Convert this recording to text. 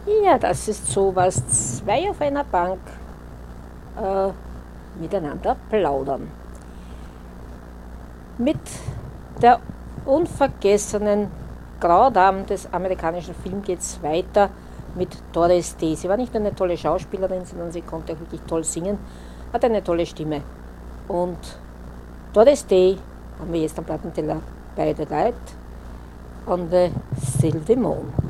Ja, das ist so, was zwei auf einer Bank äh, miteinander plaudern. Mit der unvergessenen Graudame des amerikanischen Films geht es weiter mit Doris Day. Sie war nicht nur eine tolle Schauspielerin, sondern sie konnte auch wirklich toll singen, hat eine tolle Stimme. Und Doris Day haben wir jetzt am Plattenteller bei The Light on the Silver Moon.